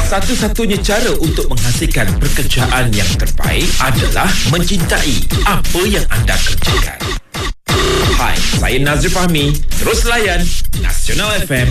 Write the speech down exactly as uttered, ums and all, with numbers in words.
Satu-satunya cara untuk menghasilkan pekerjaan yang terbaik adalah mencintai apa yang anda kerjakan. Hai, saya Nazri Fahmi. Terus layan Nasional F M